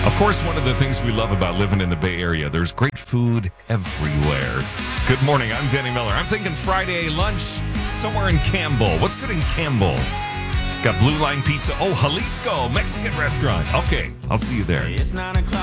Of course, one of the things we love about living in the Bay Area, there's great food everywhere. Good morning, I'm Danny Miller. I'm thinking Friday lunch somewhere in Campbell. What's good in Campbell? Got Blue Line Pizza. Oh, Jalisco, Mexican restaurant. Okay, I'll see you there. It's 9 o'clock.